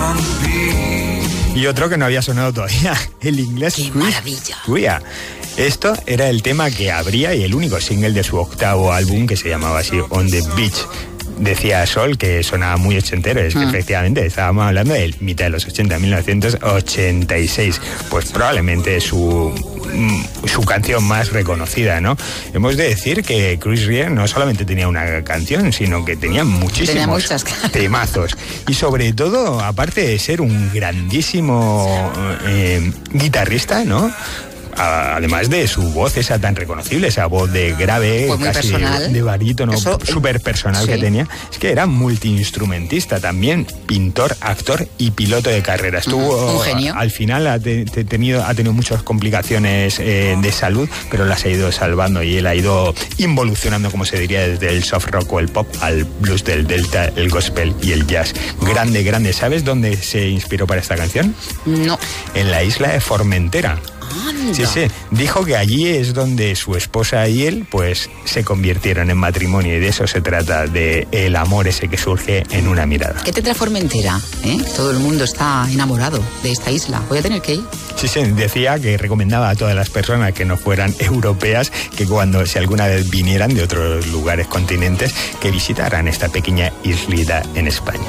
Y otro que no había sonado todavía, el inglés. ¡Qué maravilla! Cuia. Esto era el tema que abría y el único single de su octavo álbum, que se llamaba así, On the Beach. Decía Sol que sonaba muy ochentero, es que efectivamente estábamos hablando de mitad de los 80, 1986, pues probablemente su canción más reconocida, ¿no? Hemos de decir que Chris Rea no solamente tenía una canción, sino que tenía muchísimos temazos. Y sobre todo, aparte de ser un grandísimo guitarrista, ¿no? Además de su voz esa tan reconocible, esa voz de grave, pues casi de barítono, súper personal que tenía, es que era multiinstrumentista también, pintor, actor y piloto de carreras. Tuvo, un genio. Al final ha tenido muchas complicaciones de salud, pero las ha ido salvando y él ha ido involucionando, como se diría, desde el soft rock o el pop al blues del delta, el gospel y el jazz. Grande, grande. ¿Sabes dónde se inspiró para esta canción? No. En la isla de Formentera. Sí, dijo que allí es donde su esposa y él pues se convirtieron en matrimonio, y de eso se trata, de el amor ese que surge en una mirada. ¿Qué tendrá Formentera? Todo el mundo está enamorado de esta isla. Voy a tener que ir. Sí, decía que recomendaba a todas las personas que no fueran europeas que si alguna vez vinieran de otros lugares, continentes, que visitaran esta pequeña islita en España.